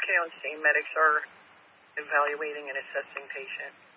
okay on scene. Medics are evaluating and assessing patient.